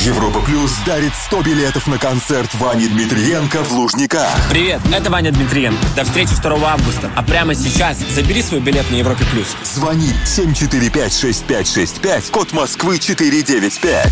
Европа Плюс дарит 100 билетов на концерт Вани Дмитриенко в Лужниках. Привет, это Ваня Дмитриенко. До встречи 2 августа. А прямо сейчас забери свой билет на Европе Плюс. Звони 745-6565, код Москвы 495.